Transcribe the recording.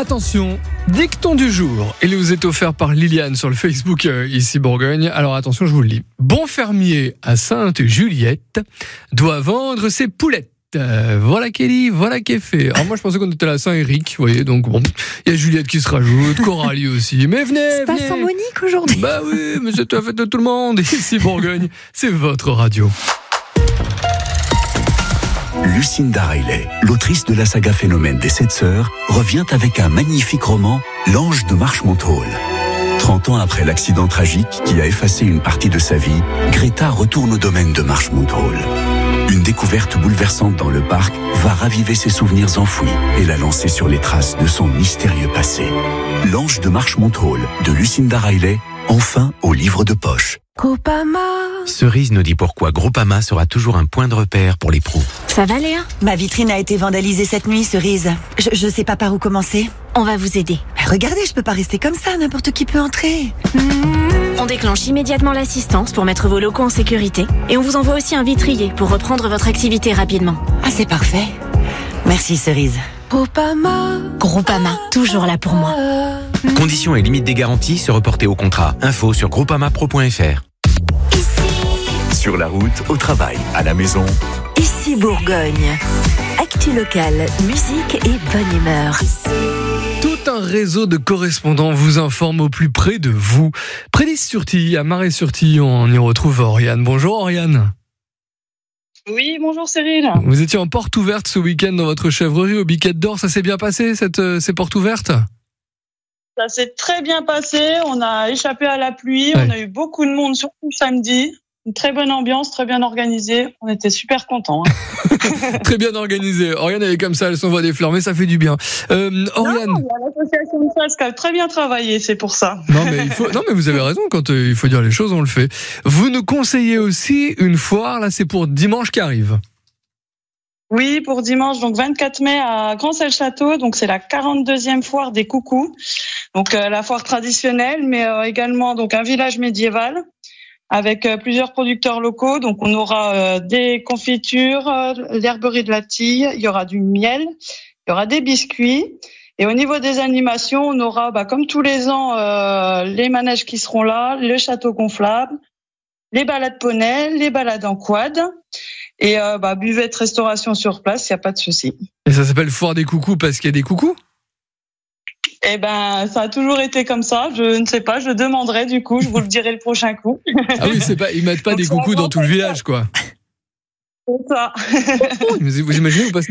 Attention, dicton du jour. Il vous est offert par Liliane sur le Facebook ici Bourgogne. Alors attention, je vous le lis. Bon fermier à Sainte-Juliette doit vendre ses poulettes. Voilà qui est dit, voilà qui est fait. Alors moi je pensais qu'on était à Saint-Éric, vous voyez, donc bon, il y a Juliette qui se rajoute, Coralie aussi. Mais venez, C'est pas Saint-Monique aujourd'hui. Bah oui, mais c'est la fête de tout le monde. Ici Bourgogne, c'est votre radio. Lucinda Riley, l'autrice de la saga Phénomène des 7 sœurs, revient avec un magnifique roman, L'Ange de Marchmont Hall. 30 ans après l'accident tragique qui a effacé une partie de sa vie, Greta retourne au domaine de Marchmont Hall. Une découverte bouleversante dans le parc va raviver ses souvenirs enfouis et la lancer sur les traces de son mystérieux passé. L'Ange de Marchmont Hall de Lucinda Riley, enfin au livre de poche. Groupama. Cerise nous dit pourquoi Groupama sera toujours un point de repère pour les pros. Ça va Léa ? Ma vitrine a été vandalisée cette nuit, Cerise. Je sais pas par où commencer. On va vous aider. Regardez, je peux pas rester comme ça, n'importe qui peut entrer. On déclenche immédiatement l'assistance pour mettre vos locaux en sécurité. Et on vous envoie aussi un vitrier pour reprendre votre activité rapidement. Ah, c'est parfait. Merci, Cerise. Groupama, toujours là pour moi. Conditions et limites des garanties se reporter au contrat. Info sur groupamapro.fr. Sur la route, au travail, à la maison. Ici Bourgogne. Actu locale, musique et bonne humeur. Tout un réseau de correspondants vous informe au plus près de vous. Près d'Is-sur-Tille, à Marais-sur-Tille, on y retrouve Oriane. Bonjour Oriane. Oui, bonjour Cyril. Vous étiez en porte ouverte ce week-end dans votre chèvrerie au Biquette d'Or. Ça s'est bien passé, ces portes ouvertes ? Ça s'est très bien passé. On a échappé à la pluie. Ouais. On a eu beaucoup de monde, surtout samedi. Une très bonne ambiance, très bien organisée. On était super contents. Très bien organisé. Oriane, elle est comme ça, elle s'envoie des fleurs, mais ça fait du bien. Oriane. Non, l'association de FAS qui a très bien travaillé, c'est pour ça. Non, mais vous avez raison, quand il faut dire les choses, on le fait. Vous nous conseillez aussi une foire, là, c'est pour dimanche qui arrive. Oui, pour dimanche, donc 24 mai à Grand-Celle-Château. Donc c'est la 42e foire des coucous. Donc la foire traditionnelle, mais également donc un village médiéval avec plusieurs producteurs locaux. Donc on aura des confitures, l'herberie de la Tille, il y aura du miel, il y aura des biscuits. Et au niveau des animations, on aura, comme tous les ans, les manèges qui seront là, le château gonflable, les balades poney, les balades en quad. Et buvette, restauration sur place, il n'y a pas de souci. Et ça s'appelle foire des coucous parce qu'il y a des coucous ? Eh ben, ça a toujours été comme ça. Je ne sais pas, je demanderai du coup, je vous le dirai le prochain coup. Ah oui, ils mettent pas Donc des coucous dans tout le village, quoi. C'est ça. Vous imaginez, vous passez